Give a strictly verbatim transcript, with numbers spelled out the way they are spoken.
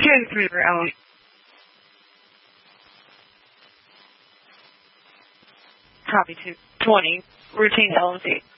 two three zero. Copy two twenty. Routine L M C.